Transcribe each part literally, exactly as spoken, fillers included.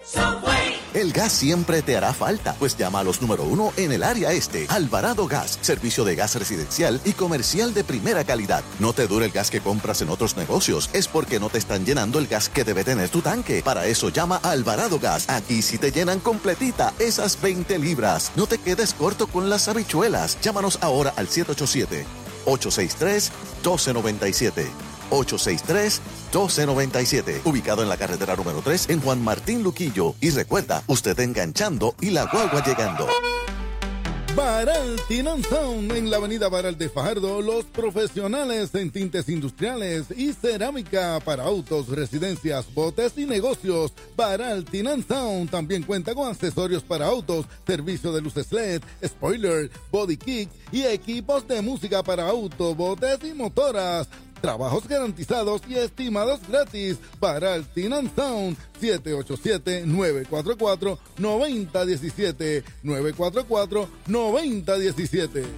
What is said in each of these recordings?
Subway. El gas siempre te hará falta, pues llama a los número uno en el área este. Alvarado Gas, servicio de gas residencial y comercial de primera calidad. No te dure el gas que compras en otros negocios, es porque no te están llenando el gas que debe tener tu tanque. Para eso llama a Alvarado Gas. Aquí sí te llenan completita esas veinte libras. No te quedes corto con las habichuelas. Llámanos ahora al siete ocho siete, ocho seis tres, uno dos nueve siete. ocho seis tres, uno dos nueve siete. Ubicado en la carretera número tres en Juan Martín Luquillo. Y recuerda, usted enganchando y la guagua llegando. Baral Tin and Sound en la avenida Baral de Fajardo, los profesionales en tintes industriales y cerámica para autos, residencias, botes y negocios. Baral Tin and Sound también cuenta con accesorios para autos, servicio de luces L E D, spoiler, body kit y equipos de música para autos, botes y motoras. Trabajos garantizados y estimados gratis. Baral Tin and Sound, siete ocho siete, nueve cuatro cuatro, nueve cero uno siete, nueve cuatro cuatro, nueve cero uno siete.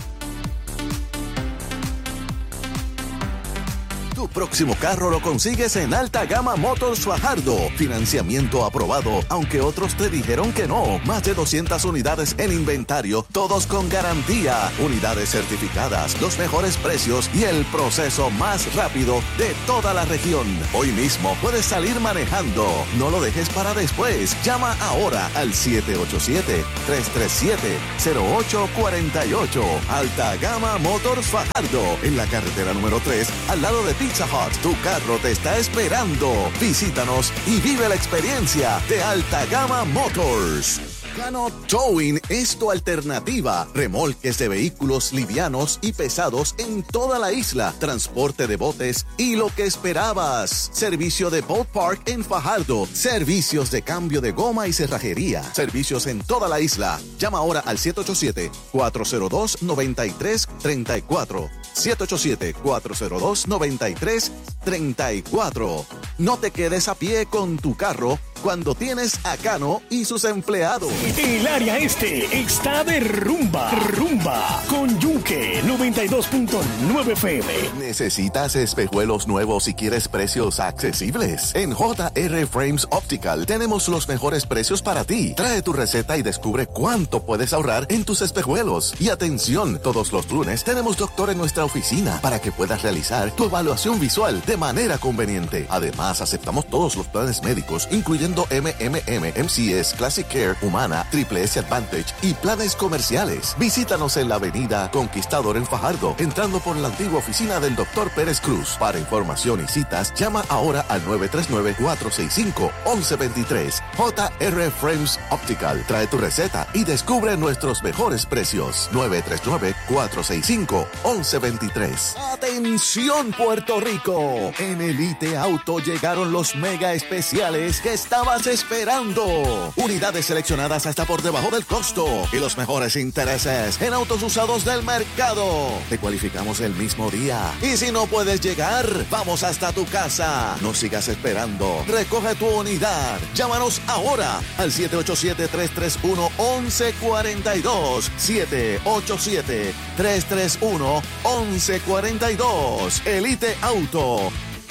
Tu próximo carro lo consigues en Alta Gama Motors Fajardo. Financiamiento aprobado, aunque otros te dijeron que no. Más de doscientas unidades en inventario, todos con garantía. Unidades certificadas, los mejores precios y el proceso más rápido de toda la región. Hoy mismo puedes salir manejando. No lo dejes para después. Llama ahora al siete ocho siete, tres tres siete, cero ocho cuatro ocho. Alta Gama Motors Fajardo, en la carretera número tres, al lado de Pizza Hut. Tu carro te está esperando. Visítanos y vive la experiencia de Alta Gama Motors. Cano Towing es tu alternativa. Remolques de vehículos livianos y pesados en toda la isla. Transporte de botes y lo que esperabas. Servicio de Boat Park en Fajardo. Servicios de cambio de goma y cerrajería. Servicios en toda la isla. Llama ahora al siete ocho siete, cuatro cero dos, nueve tres tres cuatro. siete ocho siete, cuatro cero dos, nueve tres tres cuatro. No te quedes a pie con tu carro cuando tienes a Cano y sus empleados. El área este está de rumba. Rumba con Yunque noventa y dos punto nueve F M. ¿Necesitas espejuelos nuevos y quieres precios accesibles? En J R Frames Optical tenemos los mejores precios para ti. Trae tu receta y descubre cuánto puedes ahorrar en tus espejuelos. Y atención, todos los lunes tenemos doctor en nuestra oficina para que puedas realizar tu evaluación visual de manera conveniente. Además, aceptamos todos los planes médicos, incluyendo M M M, M C S, Classic Care, Humana, Triple S Advantage y planes comerciales. Visítanos en la avenida Conquistador en Fajardo, entrando por la antigua oficina del doctor Pérez Cruz. Para información y citas, llama ahora al nueve tres nueve, cuatro seis cinco, once veintitrés. J R Frames Optical. Trae tu receta y descubre nuestros mejores precios. nueve tres nueve, cuatro seis cinco, once veintitrés. ¡Atención, Puerto Rico! En Elite Auto llegaron los mega especiales que estabas esperando. Unidades seleccionadas hasta por debajo del costo y los mejores intereses en autos usados del mercado. Te cualificamos el mismo día. Y si no puedes llegar, vamos hasta tu casa. No sigas esperando. Recoge tu unidad. Llámanos ahora al siete ocho siete, tres tres uno, once cuarenta y dos. siete ocho siete, tres tres uno, once cuarenta y dos. Elite Auto.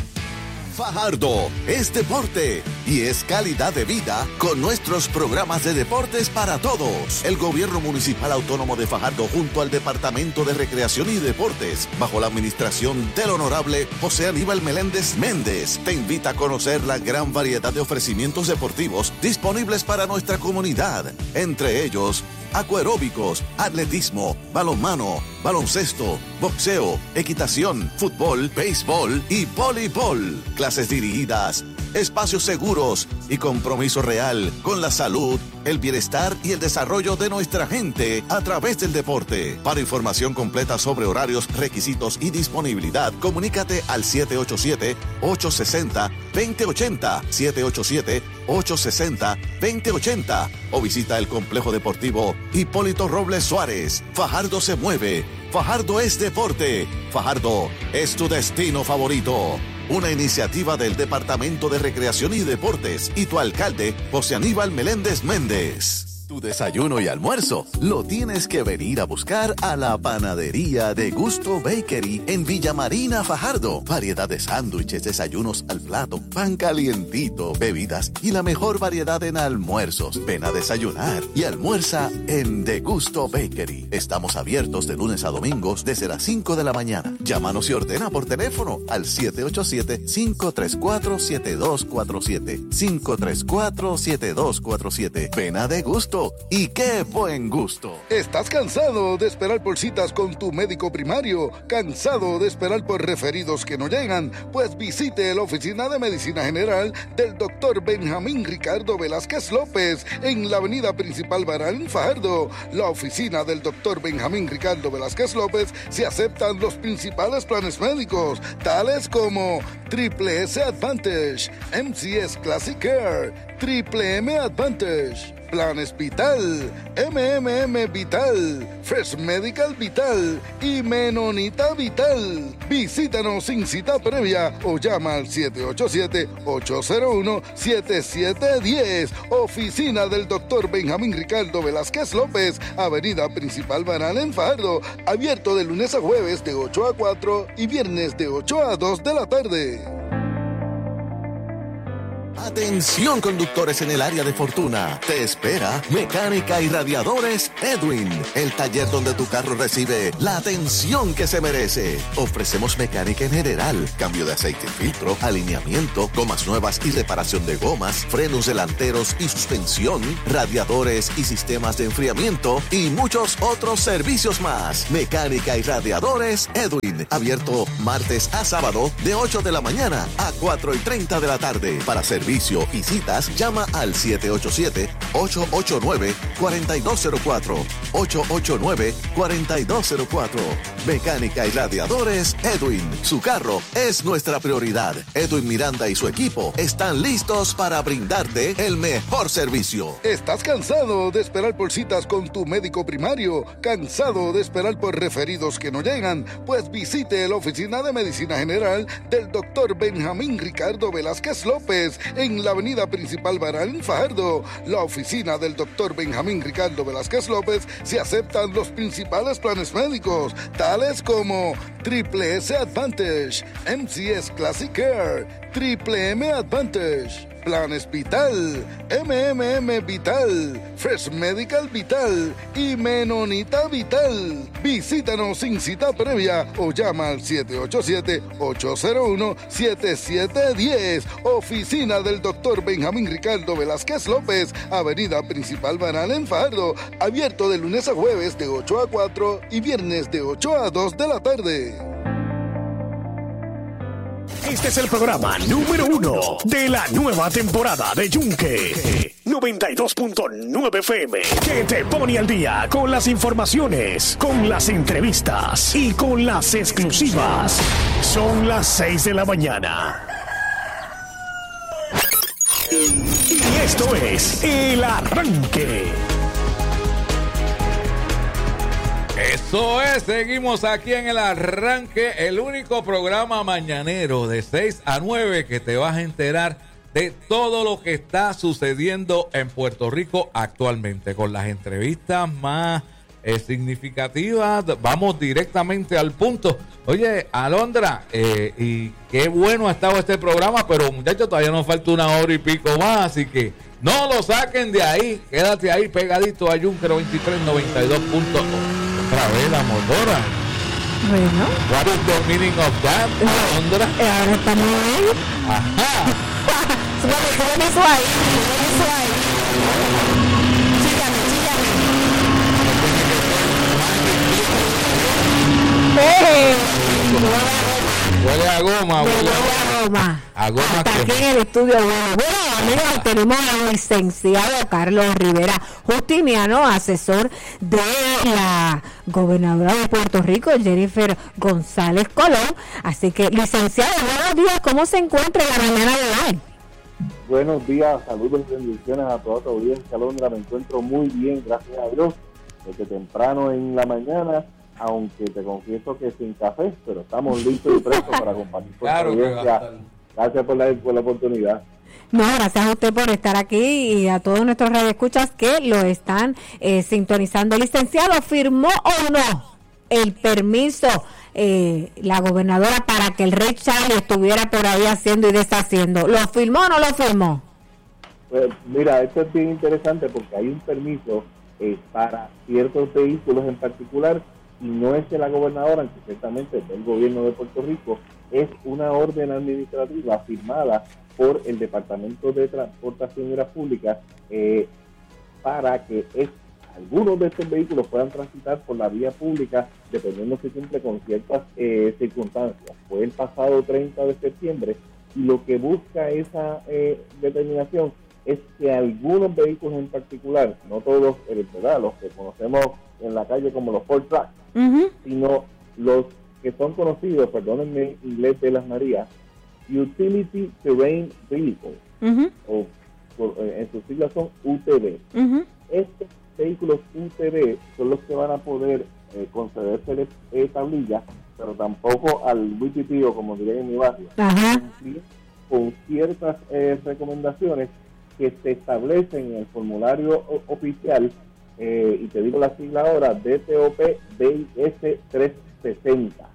Fajardo es deporte y es calidad de vida con nuestros programas de deportes para todos. El Gobierno Municipal Autónomo de Fajardo junto al Departamento de Recreación y Deportes, bajo la administración del Honorable José Aníbal Meléndez Méndez, te invita a conocer la gran variedad de ofrecimientos deportivos disponibles para nuestra comunidad. Entre ellos, acuaróbicos, atletismo, balonmano, baloncesto, boxeo, equitación, fútbol, béisbol y voleibol. Clases dirigidas, espacios seguros y compromiso real con la salud, el bienestar y el desarrollo de nuestra gente a través del deporte. Para información completa sobre horarios, requisitos y disponibilidad, comunícate al siete ocho siete, ocho seis cero, dos cero ocho cero, siete ocho siete, ocho seis cero, dos cero ocho cero o visita el Complejo Deportivo Hipólito Robles Suárez. Fajardo se mueve. Fajardo es deporte. Fajardo es tu destino favorito. Una iniciativa del Departamento de Recreación y Deportes y tu alcalde, José Aníbal Meléndez Méndez. Tu desayuno y almuerzo lo tienes que venir a buscar a la panadería de Gusto Bakery en Villa Marina, Fajardo. Variedad de sándwiches, desayunos al plato, pan calientito, bebidas y la mejor variedad en almuerzos. Ven a desayunar y almuerza en De Gusto Bakery. Estamos abiertos de lunes a domingos desde las cinco de la mañana. Llámanos y ordena por teléfono al siete ocho siete, cinco tres cuatro, siete dos cuatro siete. cinco tres cuatro, siete dos cuatro siete. Ven a De Gusto. ¡Y qué buen gusto! ¿Estás cansado de esperar por citas con tu médico primario? ¿Cansado de esperar por referidos que no llegan? Pues visite la Oficina de Medicina General del doctor Benjamín Ricardo Velázquez López en la avenida principal Baral en Fajardo. La oficina del doctor Benjamín Ricardo Velázquez López se aceptan los principales planes médicos, tales como Triple S Advantage, M C S Classic Care, Triple M Advantage, Planes Vital, M M M Vital, Fresh Medical Vital y Menonita Vital. Visítanos sin cita previa o llama al siete ocho siete, ocho cero uno, siete siete uno cero. Oficina del doctor Benjamín Ricardo Velázquez López, avenida principal Banal en Fajardo. Abierto de lunes a jueves de ocho a cuatro y viernes de ocho a dos de la tarde. Atención conductores en el área de Fortuna. Te espera Mecánica y Radiadores Edwin, el taller donde tu carro recibe la atención que se merece. Ofrecemos mecánica en general, cambio de aceite y filtro, alineamiento, gomas nuevas y reparación de gomas, frenos delanteros y suspensión, radiadores y sistemas de enfriamiento y muchos otros servicios más. Mecánica y Radiadores Edwin, abierto martes a sábado de ocho de la mañana a cuatro y treinta de la tarde. Para servicio y citas, llama al siete ocho siete, ocho ocho nueve, cuatro dos cero cuatro, ocho ocho nueve, cuatro dos cero cuatro. Mecánica y Radiadores Edwin. Su carro es nuestra prioridad. Edwin Miranda y su equipo están listos para brindarte el mejor servicio. ¿Estás cansado de esperar por citas con tu médico primario? ¿Cansado de esperar por referidos que no llegan? Pues visite la Oficina de Medicina General del doctor Benjamín Ricardo Velázquez López en la avenida principal Baral en Fajardo. La oficina del doctor Benjamín Ricardo Velázquez López se aceptan los principales planes médicos, tales como Triple S Advantage, M C S Classic Care, Triple M Advantage, Planes Vital, M M M Vital, Fresh Medical Vital y Menonita Vital. Visítanos sin cita previa o llama al siete ocho siete, ocho cero uno, siete siete uno cero. Oficina del doctor Benjamín Ricardo Velázquez López, avenida principal Banal en Fajardo. Abierto de lunes a jueves de ocho a cuatro y viernes de ocho a dos de la tarde. Este es el programa número uno de la nueva temporada de Yunque noventa y dos punto nueve F M, que te pone al día con las informaciones, con las entrevistas y con las exclusivas. Son las seis de la mañana. Y esto es El Arranque. Eso es, seguimos aquí en El Arranque, el único programa mañanero de seis a nueve que te vas a enterar de todo lo que está sucediendo en Puerto Rico actualmente, con las entrevistas más eh, significativas. Vamos directamente al punto. Oye, Alondra, eh, y qué bueno ha estado este programa, pero muchachos, todavía nos falta una hora y pico más, así que no lo saquen de ahí, quédate ahí pegadito a Yunque noventa y tres, noventa y dos punto uno. Otra vez la motora. Bueno. What is the meaning of that, Alondra? Ahora estamos ahí. Ajá. Súbame eso ahí, súbame eso ahí. Chíllame, chíllame. Huele a goma, huele a goma. A goma. Hasta aquí en el estudio. Bueno, amigos, tenemos al licenciado Carlos Rivera Justiniano, asesor de la gobernadora de Puerto Rico, Jennifer González Colón. Así que, licenciado, buenos días. ¿Cómo se encuentra la mañana de hoy? Buenos días, saludos y bendiciones a toda tu audiencia, Alondra. Me encuentro muy bien, gracias a Dios, desde temprano en la mañana, aunque te confieso que sin café, pero estamos listos y prestos para compartir con claro tu audiencia. Gracias por la, por la oportunidad. No, gracias a usted por estar aquí y a todos nuestros radioescuchas que lo están eh, sintonizando. Licenciado, ¿firmó o no el permiso eh, la gobernadora para que el Rey Charlie estuviera por ahí haciendo y deshaciendo? ¿Lo firmó o no lo firmó? Pues mira, esto es bien interesante porque hay un permiso eh, para ciertos vehículos en particular y no es de la gobernadora, aunque ciertamente es del gobierno de Puerto Rico, es una orden administrativa firmada por el Departamento de Transportación y Obras Públicas eh, para que es, algunos de estos vehículos puedan transitar por la vía pública dependiendo si cumple con ciertas eh, circunstancias. Fue el pasado treinta de septiembre y lo que busca esa eh, determinación es que algunos vehículos en particular, no todos, ¿verdad?, los que conocemos en la calle como los Ford Truck, uh-huh. sino los que son conocidos, perdónenme en inglés de las Marías, Utility Terrain Vehicle, uh-huh. o por, eh, en sus siglas son U T V. Uh-huh. Estos vehículos U T V son los que van a poder eh, concederse eh, tablillas, pero tampoco al V P P o como diría en mi barrio, uh-huh. con ciertas eh, recomendaciones que se establecen en el formulario o, oficial, eh, y te digo la sigla ahora, D T O P B I S trescientos sesenta.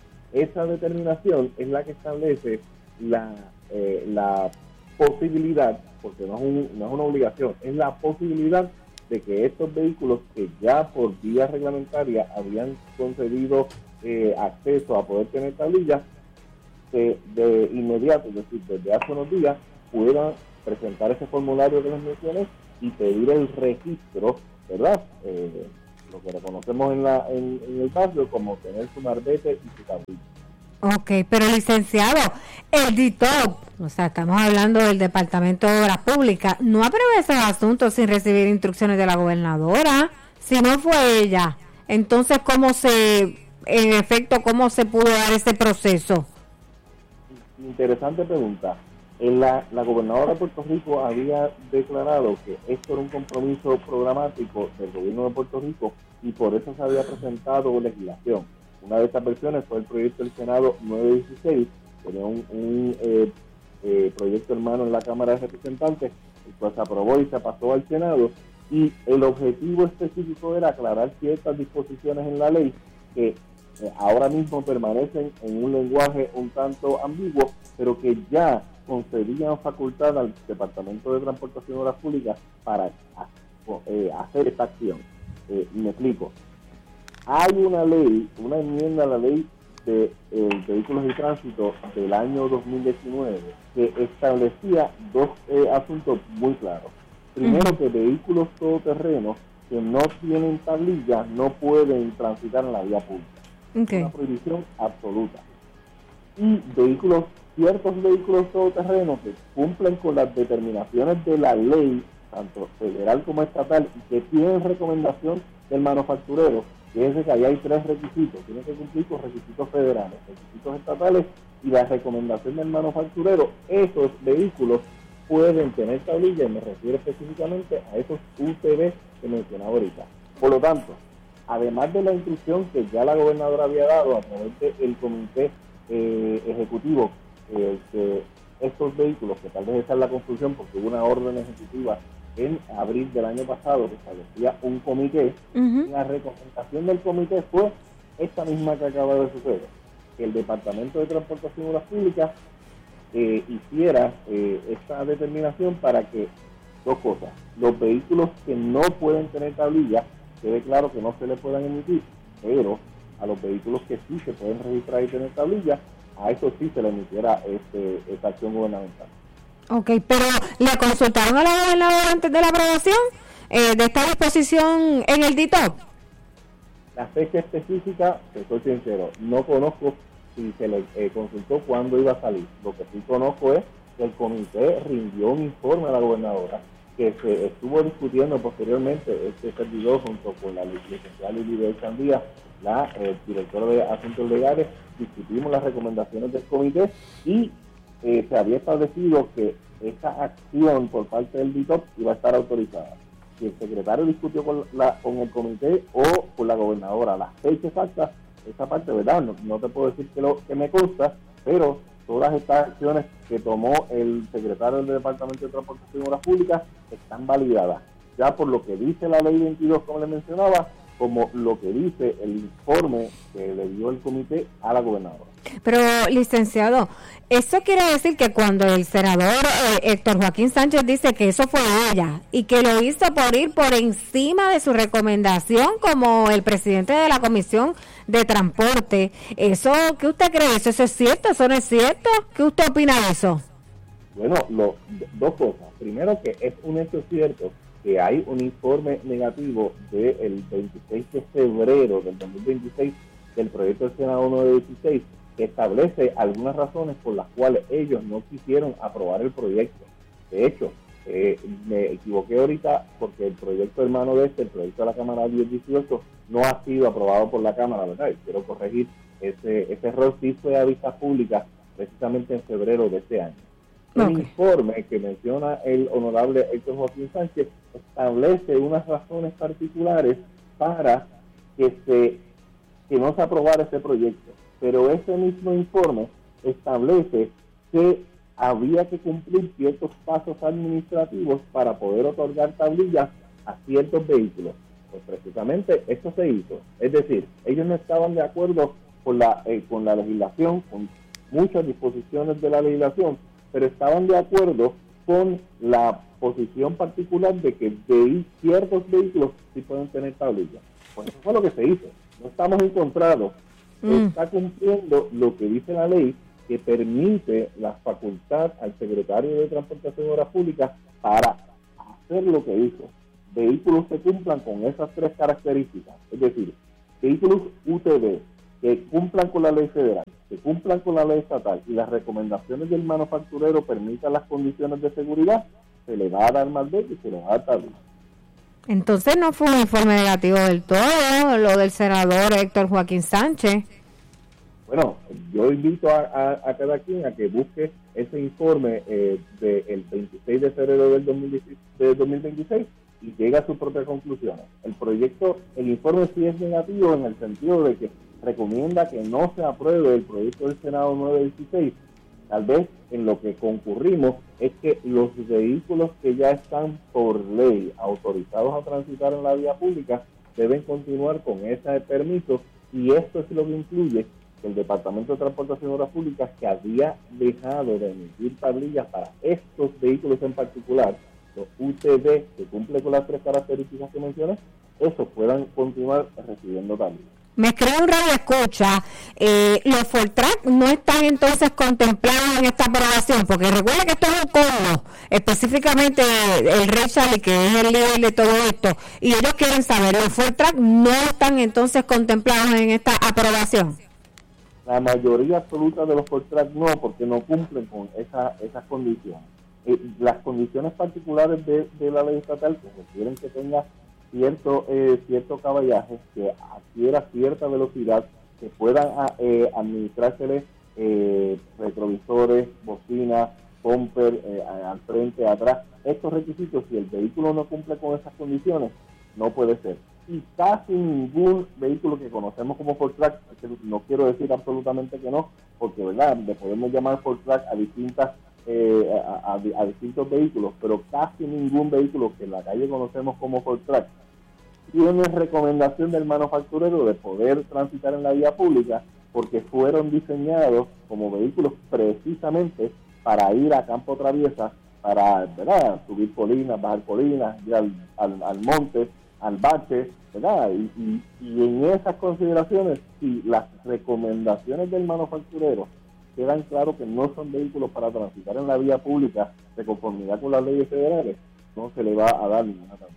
Esa determinación es la que establece la, eh, la posibilidad, porque no es, un, no es una obligación, es la posibilidad de que estos vehículos que ya por vía reglamentaria habían concedido eh, acceso a poder tener tablillas, de, de inmediato, es decir, desde hace unos días, puedan presentar ese formulario que les mencioné y pedir el registro, ¿verdad? Eh, lo que reconocemos en, la, en, en el barrio como tener su marbete y su tablilla. Ok, pero licenciado, el D I T O P, o sea, estamos hablando del Departamento de Obras Públicas, no aprueba esos asuntos sin recibir instrucciones de la gobernadora. Si no fue ella, entonces, ¿cómo se, en efecto, cómo se pudo dar ese proceso? Interesante pregunta. En la, la gobernadora de Puerto Rico había declarado que esto era un compromiso programático del gobierno de Puerto Rico y por eso se había presentado legislación. Una de estas versiones fue el proyecto del Senado nueve dieciséis, que era un, un eh, eh, proyecto hermano en la Cámara de Representantes, el cual se aprobó y se pasó al Senado, y el objetivo específico era aclarar ciertas disposiciones en la ley que eh, ahora mismo permanecen en un lenguaje un tanto ambiguo, pero que ya concedían facultad al Departamento de Transportación y Obras Públicas para eh, hacer esta acción. Eh, me explico. Hay una ley, una enmienda a la ley de eh, vehículos y tránsito del año dos mil diecinueve que establecía dos eh, asuntos muy claros. Primero, uh-huh. que vehículos todoterrenos que no tienen tablillas no pueden transitar en la vía pública. Okay. Una prohibición absoluta. Y vehículos ciertos vehículos todoterrenos que cumplen con las determinaciones de la ley, tanto federal como estatal, y que tienen recomendación del manufacturero. Fíjense que ahí hay tres requisitos. Tienen que cumplir con requisitos federales, requisitos estatales y la recomendación del manufacturero. Esos vehículos pueden tener tablilla, y me refiero específicamente a esos U T V que mencionaba ahorita. Por lo tanto, además de la instrucción que ya la gobernadora había dado a través del comité eh, ejecutivo, Eh, que estos vehículos, que tal vez esa es la confusión porque hubo una orden ejecutiva en abril del año pasado que establecía un comité, uh-huh. la recomendación del comité fue esta misma que acaba de suceder, que el Departamento de Transportación y Obras Públicas eh, hiciera eh, esta determinación para que, dos cosas, los vehículos que no pueden tener tablilla, quede claro que no se le puedan emitir, pero a los vehículos que sí se pueden registrar y tener tablilla, a eso sí se le emitiera este, esta acción gubernamental. Ok, pero ¿le consultaron a la gobernadora antes de la aprobación eh, de esta disposición en el D I T O P? La fecha específica, te soy sincero, no conozco si se le eh, consultó cuándo iba a salir. Lo que sí conozco es que el comité rindió un informe a la gobernadora que se estuvo discutiendo posteriormente. Este servidor, junto con la licenciada Lili Candía, la eh, directora de Asuntos Legales, discutimos las recomendaciones del comité y eh, se había establecido que esta acción por parte del D I T O P iba a estar autorizada. Si el secretario discutió con, la, con el comité o con la gobernadora la fecha exacta, esa parte, ¿verdad? No, no te puedo decir que, lo, que me consta, pero todas estas acciones que tomó el secretario del Departamento de Transportación y Obras Públicas están validadas, ya por lo que dice la ley veintidós, como le mencionaba, como lo que dice el informe que le dio el comité a la gobernadora. Pero, licenciado, eso quiere decir que cuando el senador eh, Héctor Joaquín Sánchez dice que eso fue ella y que lo hizo por ir por encima de su recomendación como el presidente de la Comisión de Transporte, ¿eso qué usted cree? ¿Eso, eso es cierto? ¿Eso no es cierto? ¿Qué usted opina de eso? Bueno, lo, dos cosas. Primero, que es un hecho cierto que hay un informe negativo del veintiséis de febrero del dos mil veintiséis del proyecto del Senado nueve dieciséis que establece algunas razones por las cuales ellos no quisieron aprobar el proyecto. De hecho, eh, me equivoqué ahorita porque el proyecto hermano de este, el proyecto de la Cámara diez dieciocho, no ha sido aprobado por la Cámara, ¿verdad? Y quiero corregir ese, ese error. Sí fue a vista pública precisamente en febrero de este año. El okay. informe que menciona el honorable Héctor Joaquín Sánchez establece unas razones particulares para que se que no se aprobara este proyecto, pero ese mismo informe establece que había que cumplir ciertos pasos administrativos para poder otorgar tablillas a ciertos vehículos. Pues precisamente esto se hizo, es decir, ellos no estaban de acuerdo con la eh, con la legislación, con muchas disposiciones de la legislación, pero estaban de acuerdo con la posición particular de que de ciertos vehículos sí pueden tener tablillas. Pues eso fue lo que se hizo. No estamos encontrados. Mm. Está cumpliendo lo que dice la ley, que permite la facultad al secretario de Transportación y Obras Públicas para hacer lo que hizo. Vehículos que cumplan con esas tres características. Es decir, vehículos U T V que cumplan con la ley federal, que cumplan con la ley estatal y las recomendaciones del manufacturero permitan las condiciones de seguridad, se le va a dar malvete y se le va a dar tablilla. Entonces no fue un informe negativo del todo, lo del senador Héctor Joaquín Sánchez. Bueno, yo invito a, a, a cada quien a que busque ese informe eh, del veintiséis de febrero del dos mil veintiséis y llegue a sus propias conclusiones. El proyecto, el informe sí es negativo en el sentido de que recomienda que no se apruebe el proyecto del Senado nueve dieciséis. Tal vez en lo que concurrimos es que los vehículos que ya están por ley autorizados a transitar en la vía pública deben continuar con ese permiso, y esto es lo que incluye que el Departamento de Transportación y Obras Públicas, que había dejado de emitir tablillas para estos vehículos en particular, los U T V que cumplen con las tres características que mencioné, esos puedan continuar recibiendo tablillas. Me creo un radio escucha, eh, los Fortrack no están entonces contemplados en esta aprobación, porque recuerda que esto es un código, específicamente el Rey Charlie, que es el líder de todo esto, y ellos quieren saber, los Fortrack no están entonces contemplados en esta aprobación. La mayoría absoluta de los Fortrack no, porque no cumplen con esa, esas condiciones. Eh, las condiciones particulares de, de la ley estatal que requieren que tenga cierto eh, cierto caballaje, que adquiera cierta velocidad, que puedan eh, administrárseles eh, retrovisores, bocinas, bumper, eh, al frente, atrás. Estos requisitos, si el vehículo no cumple con esas condiciones, no puede ser. Y casi ningún vehículo que conocemos como Fortrack, no quiero decir absolutamente que no, porque verdad, le podemos llamar Fortrack a distintas eh, a, a, a distintos vehículos, pero casi ningún vehículo que en la calle conocemos como Fortrack tiene recomendación del manufacturero de poder transitar en la vía pública, porque fueron diseñados como vehículos precisamente para ir a campo traviesa, para, ¿verdad?, subir colinas, bajar colinas, ir al, al, al monte, al bache, ¿verdad? Y, y, y en esas consideraciones, si las recomendaciones del manufacturero quedan claro que no son vehículos para transitar en la vía pública de conformidad con las leyes federales, no se le va a dar ninguna tarea.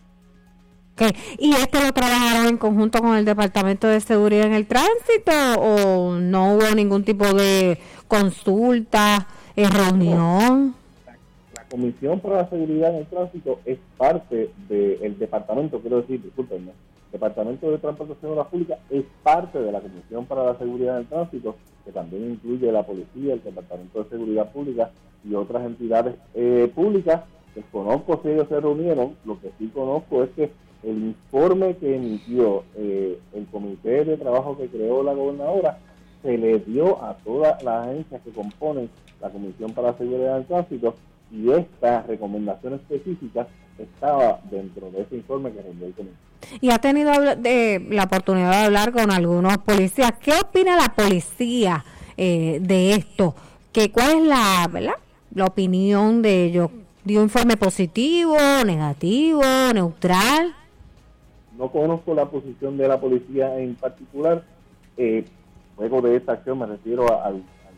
Okay. ¿Y esto lo trabajaron en conjunto con el Departamento de Seguridad en el Tránsito o no hubo ningún tipo de consulta, eh, reunión? La, la Comisión para la Seguridad en el Tránsito es parte del departamento, quiero decir, discúlpenme, el Departamento de Transportación de la Pública es parte de la Comisión para la Seguridad en el Tránsito, que también incluye la Policía, el Departamento de Seguridad Pública y otras entidades eh, públicas. Desconozco si ellos se reunieron, lo que sí conozco es que el informe que emitió eh, el comité de trabajo que creó la gobernadora se le dio a todas las agencias que componen la Comisión para la Seguridad del Tránsito, y esta recomendación específica estaba dentro de ese informe que rindió el comité. Y ha tenido de, la oportunidad de hablar con algunos policías. ¿Qué opina la policía eh, de esto? ¿Qué, ¿Cuál es la, ¿verdad? la opinión de ellos? ¿Dio informe positivo, negativo, neutral? No conozco la posición de la policía en particular. Eh, luego de esta acción me refiero a, a, a, a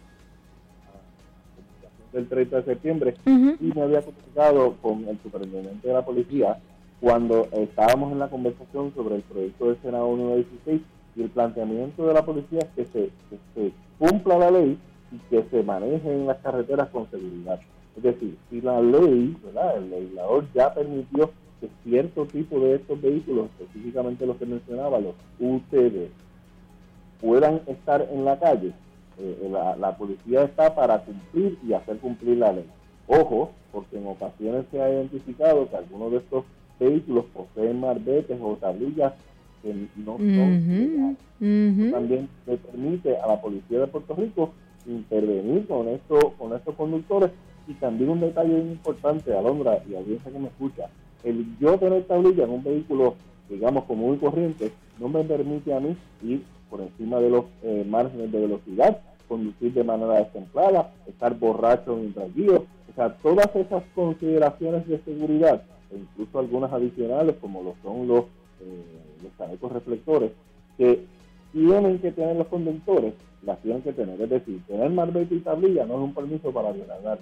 del treinta de septiembre, uh-huh. y me había comunicado con el superintendente de la policía cuando estábamos en la conversación sobre el proyecto del Senado número dieciséis, y el planteamiento de la policía es que se, que se cumpla la ley y que se maneje en las carreteras con seguridad. Es decir, si la ley, ¿verdad?, el legislador ya permitió que cierto tipo de estos vehículos, específicamente los que mencionaba, los U T V, puedan estar en la calle, eh, la, la policía está para cumplir y hacer cumplir la ley. Ojo, porque en ocasiones se ha identificado que algunos de estos vehículos poseen marbetes o tablillas que no son legales. Uh-huh. También le permite a la policía de Puerto Rico intervenir con estos con estos conductores. Y también un detalle muy importante, Alondra y audiencia que me escucha: el yo tener tablilla en un vehículo, digamos, común y corriente, no me permite a mí ir por encima de los eh, márgenes de velocidad, conducir de manera destemplada, estar borracho mientras guío. O sea, todas esas consideraciones de seguridad, e incluso algunas adicionales, como lo son los, eh, los chalecos reflectores, que tienen que tener los conductores, las tienen que tener. Es decir, tener marbete y tablilla no es un permiso para violar.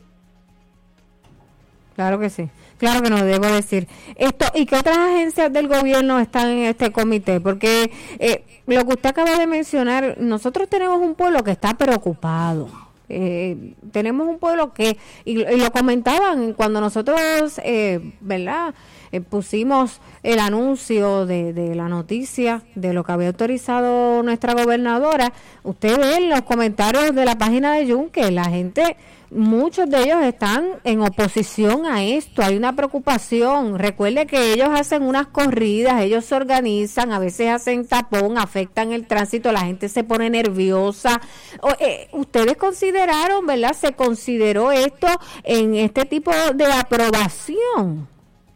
Claro que sí, claro que no, debo decir. Esto, ¿y qué otras agencias del gobierno están en este comité? Porque eh, lo que usted acaba de mencionar, nosotros tenemos un pueblo que está preocupado. Eh, tenemos un pueblo que, y, y lo comentaban cuando nosotros, eh, ¿verdad?, eh, pusimos el anuncio de, de la noticia de lo que había autorizado nuestra gobernadora. Usted ve en los comentarios de la página de Yunque, la gente, muchos de ellos están en oposición a esto, hay una preocupación. Recuerde que ellos hacen unas corridas, ellos se organizan, a veces hacen tapón, afectan el tránsito, la gente se pone nerviosa. O, eh, ustedes consideraron, ¿verdad?, se consideró esto en este tipo de aprobación.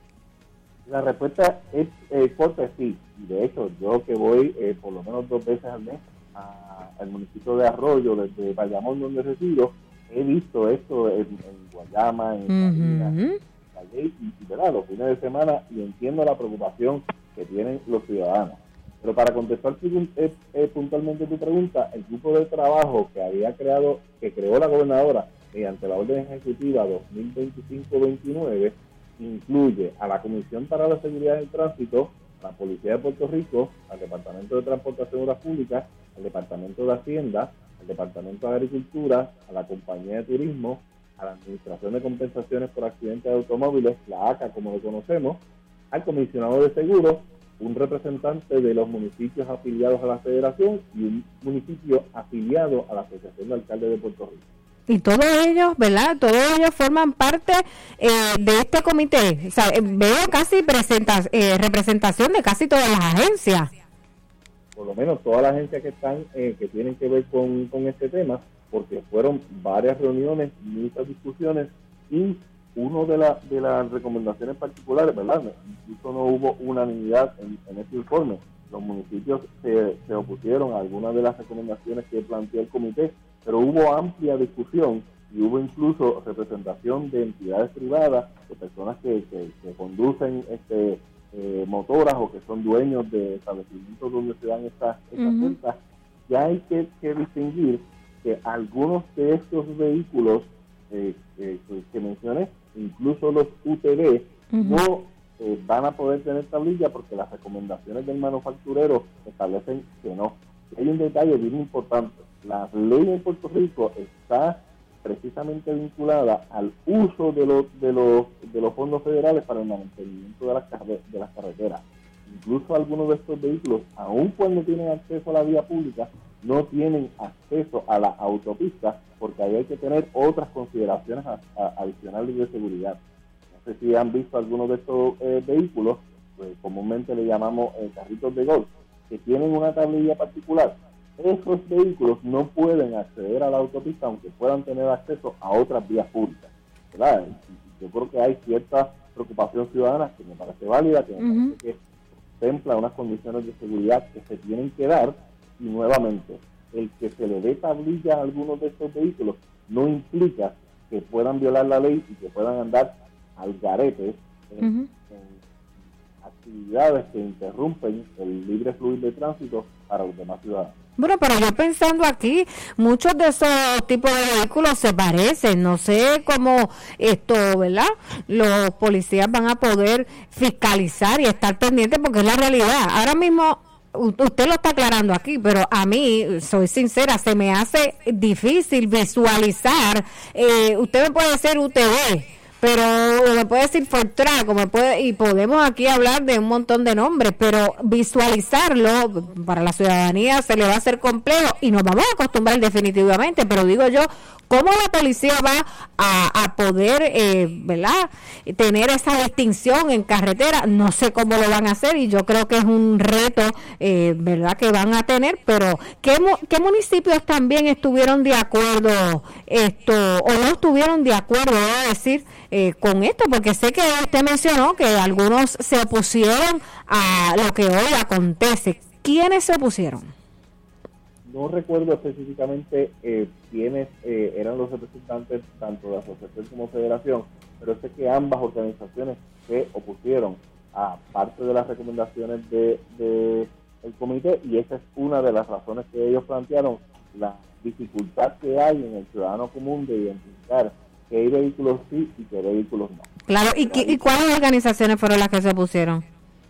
La respuesta es eh, corta, sí. De hecho, yo que voy eh, por lo menos dos veces al mes a, al municipio de Arroyo, desde Bayamón, donde resido, he visto esto en, en Guayama, en uh-huh. Calle, y, y ¿verdad?, los fines de semana, y entiendo la preocupación que tienen los ciudadanos. Pero para contestar eh, eh, puntualmente tu pregunta, el grupo de trabajo que había creado, que creó la gobernadora mediante la orden ejecutiva dos mil veinticinco veintinueve, incluye a la Comisión para la Seguridad del Tránsito, a la Policía de Puerto Rico, al Departamento de Transportación y Obras Públicas, al Departamento de Hacienda, al Departamento de Agricultura, a la Compañía de Turismo, a la Administración de Compensaciones por Accidentes de Automóviles, la A C A como lo conocemos, al Comisionado de Seguros, un representante de los municipios afiliados a la Federación y un municipio afiliado a la Asociación de Alcaldes de Puerto Rico. Y todos ellos, ¿verdad? Todos ellos forman parte eh, de este comité. O sea, veo casi presenta, eh, representación de casi todas las agencias. Por lo menos todas las agencias que están, eh, que tienen que ver con, con este tema, porque fueron varias reuniones, muchas discusiones, y uno de, la, de las recomendaciones particulares, ¿verdad?, incluso no hubo unanimidad en, en este informe. Los municipios se, se opusieron a algunas de las recomendaciones que planteó el comité, pero hubo amplia discusión y hubo incluso representación de entidades privadas, de personas que, que, que conducen este eh, motoras o que son dueños de establecimientos donde se dan estas estas uh-huh. ventas. Ya hay que, que distinguir que algunos de estos vehículos eh, eh, que, que mencioné, incluso los U T V, uh-huh. no eh, van a poder tener tablilla porque las recomendaciones del manufacturero establecen que no. Hay un detalle bien importante. La ley de Puerto Rico está precisamente vinculada al uso de los de los de los fondos federales para el mantenimiento de las de las carreteras. Incluso algunos de estos vehículos, aun cuando tienen acceso a la vía pública, no tienen acceso a la autopista porque ahí hay que tener otras consideraciones a, a, adicionales de seguridad. No sé si han visto algunos de estos eh, vehículos, pues comúnmente le llamamos eh, carritos de golf, que tienen una tablilla particular. esos vehículos no pueden acceder a la autopista aunque puedan tener acceso a otras vías públicas, ¿verdad? Yo creo que hay cierta preocupación ciudadana que me parece válida, que me uh-huh. parece que contempla unas condiciones de seguridad que se tienen que dar, y nuevamente, el que se le dé tablilla a algunos de estos vehículos no implica que puedan violar la ley y que puedan andar al garete en, uh-huh. en actividades que interrumpen el libre fluir de tránsito para los demás ciudadanos. Bueno, pero yo pensando aquí, muchos de esos tipos de vehículos se parecen, no sé cómo esto, ¿verdad? Los policías van a poder fiscalizar y estar pendientes porque es la realidad. Ahora mismo, usted lo está aclarando aquí, pero a mí, soy sincera, se me hace difícil visualizar. Eh, usted me puede decir U T V, pero me puede decir Fortrack, me puede, y podemos aquí hablar de un montón de nombres, pero visualizarlo para la ciudadanía se le va a hacer complejo y nos vamos a acostumbrar definitivamente, pero digo yo, ¿cómo la policía va a, a poder, eh, ¿verdad?, tener esa distinción en carretera? No sé cómo lo van a hacer y yo creo que es un reto, eh, ¿verdad?, que van a tener, pero ¿qué, qué municipios también estuvieron de acuerdo esto o no estuvieron de acuerdo, voy a decir, eh, con esto? Porque sé que usted mencionó que algunos se opusieron a lo que hoy acontece. ¿Quiénes se opusieron? No recuerdo específicamente eh, quiénes eh, eran los representantes tanto de asociación como federación, pero sé que ambas organizaciones se opusieron a parte de las recomendaciones de, de el comité, y esa es una de las razones que ellos plantearon, la dificultad que hay en el ciudadano común de identificar qué vehículos sí y qué vehículos no. Claro, ¿y, ¿y cuáles organizaciones fueron las que se opusieron?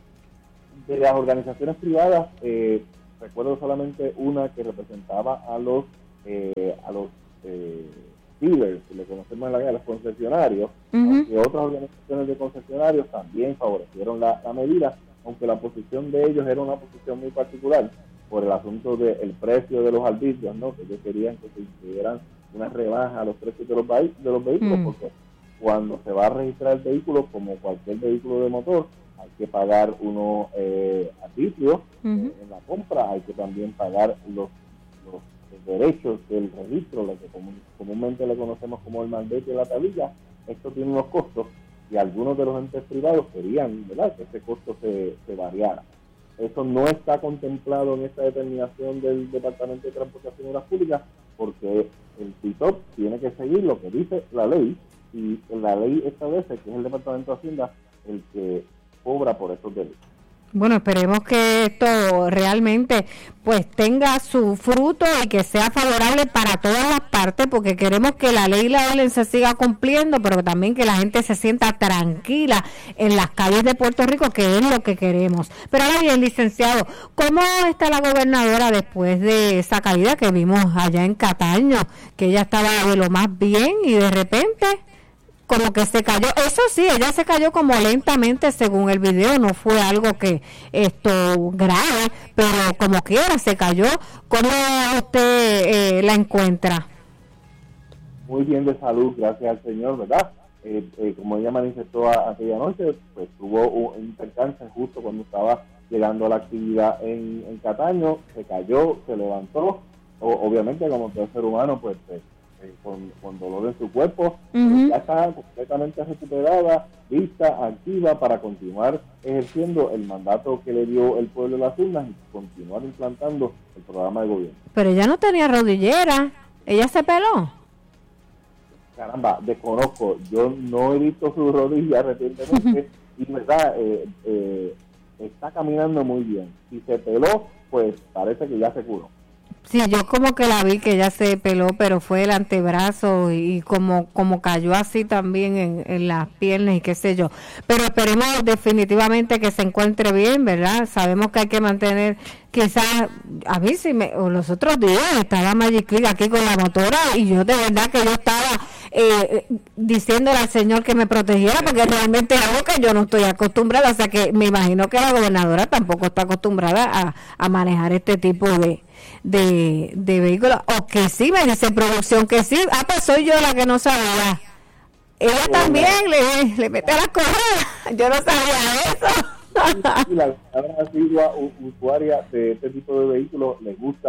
De las organizaciones privadas, eh, recuerdo solamente una que representaba a los eh, a los eh, dealers, que le conocemos en la guía, los concesionarios, uh-huh. aunque otras organizaciones de concesionarios también favorecieron la, la medida, aunque la posición de ellos era una posición muy particular por el asunto del precio de los arbitrios, ¿no? Que ellos querían que se incluyeran una rebaja a los precios de los, de los vehículos, uh-huh. porque cuando se va a registrar el vehículo, como cualquier vehículo de motor, hay que pagar unos eh, arbitrios uh-huh. eh, en la compra, hay que también pagar los, los, los derechos del registro, lo que común, comúnmente le conocemos como el malvete y la tablilla. Esto tiene unos costos y algunos de los entes privados querían, ¿verdad?, que ese costo se, se variara. Eso no está contemplado en esta determinación del Departamento de Transportación y Obras Públicas, porque el T I T O P tiene que seguir lo que dice la ley, y la ley establece que es el Departamento de Hacienda el que cobra por estos delitos. Bueno, esperemos que esto realmente pues tenga su fruto y que sea favorable para todas las partes, porque queremos que la ley y la orden se siga cumpliendo, pero también que la gente se sienta tranquila en las calles de Puerto Rico, que es lo que queremos. Pero ahora bien, licenciado, ¿cómo está la gobernadora después de esa caída que vimos allá en Cataño, que ella estaba de lo más bien y de repente como que se cayó? Eso sí, ella se cayó como lentamente según el video, no fue algo que esto grave, pero como quiera se cayó. ¿Cómo usted eh, la encuentra? Muy bien de salud, gracias al Señor, ¿verdad? Eh, eh, como ella manifestó a, aquella noche, pues tuvo un, un percance justo cuando estaba llegando a la actividad en, en Cataño, se cayó, se levantó, o, obviamente como todo ser humano, pues... pues Con, con dolor en su cuerpo, uh-huh. ya está completamente recuperada, lista, activa para continuar ejerciendo el mandato que le dio el pueblo de las urnas y continuar implantando el programa de gobierno. Pero ella no tenía rodillera, ella se peló. Caramba, desconozco, yo no he visto su rodilla recientemente y verdad, eh, eh, está caminando muy bien. Si se peló, pues parece que ya se curó. Sí, yo como que la vi que ella se peló, pero fue el antebrazo y como como cayó así también en, en las piernas y qué sé yo. Pero esperemos definitivamente que se encuentre bien, ¿verdad? Sabemos que hay que mantener, quizás, a mí sí, me, o los otros días estaba Magic Click aquí con la motora y yo de verdad que yo estaba eh, diciéndole al Señor que me protegiera, porque realmente es algo que yo no estoy acostumbrada, o sea que me imagino que la gobernadora tampoco está acostumbrada a, a manejar este tipo de... de de vehículos, o que sí, me dice producción que sí, ah, pues soy yo la que no sabía, ella bueno, también le, le mete la correa, yo no sabía eso. Y la asigua usuaria de este tipo de vehículos le gusta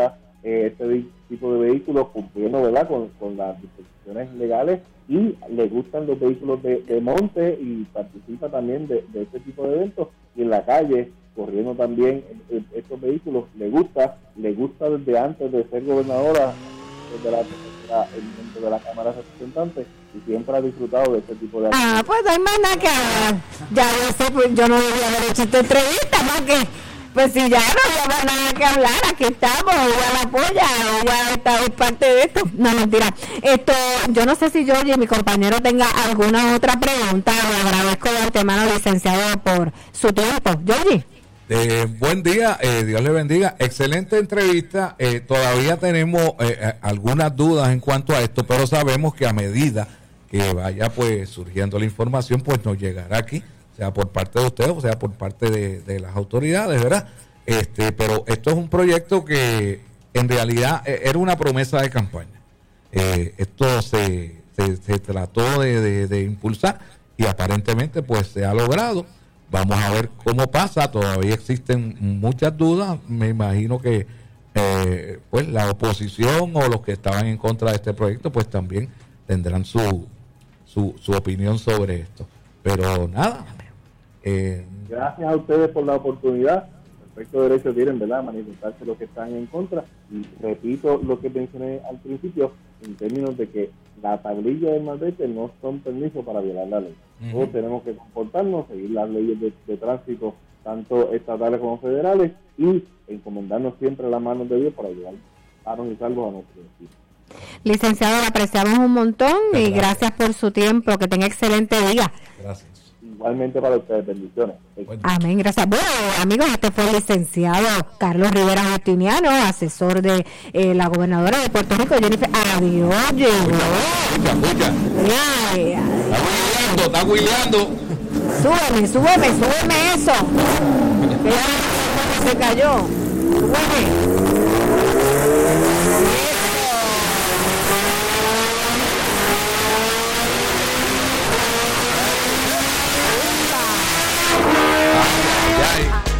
eh, este tipo de vehículos cumpliendo, ¿verdad?, con, con las disposiciones legales, y le gustan los vehículos de, de monte y participa también de, de este tipo de eventos, y en la calle corriendo también estos vehículos, le gusta, le gusta desde antes de ser gobernadora, desde la, la, el momento de la Cámara de Representantes, y siempre ha disfrutado de este tipo de actividades. Ah, pues hay más nada que hablar. Ya yo sé, pues yo no debía haber hecho esta entrevista, más que, pues si ya no había nada que hablar, aquí estamos, ella la apoya, ella está es parte de esto. No, mentira. Esto, yo no sé si Georgie, mi compañero, tenga alguna otra pregunta. Le agradezco de antemano, licenciado, por su tiempo. Georgie. Eh, buen día, eh, Dios le bendiga. Excelente entrevista. Eh, todavía tenemos eh, algunas dudas en cuanto a esto, pero sabemos que a medida que vaya pues surgiendo la información, pues nos llegará aquí, sea por parte de ustedes, o sea por parte de, de las autoridades, ¿verdad? Este, pero esto es un proyecto que en realidad eh, era una promesa de campaña. Eh, esto se, se, se trató de, de, de impulsar y aparentemente pues se ha logrado. Vamos a ver cómo pasa. Todavía existen muchas dudas. Me imagino que eh, pues la oposición o los que estaban en contra de este proyecto pues también tendrán su su, su opinión sobre esto. Pero nada. Eh, Gracias a ustedes por la oportunidad. Perfecto derecho tienen, ¿verdad?, manifestarse los que están en contra. Y repito lo que mencioné al principio, en términos de que la tablilla del malvete no son permisos para violar la ley. Uh-huh. Todos tenemos que comportarnos, seguir las leyes de, de tránsito, tanto estatales como federales, y encomendarnos siempre a las manos de Dios para ayudar sanos y salvos a nuestros destinos. Licenciado, le apreciamos un montón y gracias. gracias por su tiempo. Que tenga excelente día. Gracias. Igualmente para ustedes, bendiciones. Bueno. Amén, gracias. Bueno, amigos, este fue el licenciado Carlos Rivera Justiniano, asesor de eh, la gobernadora de Puerto Rico, Jennifer. Adiós, llegó. Escucha, escucha. Ay, ay, está huileando, está huileando. Súbeme, súbeme, súbeme eso. Que ya se cayó. Súbeme. Ay, ay.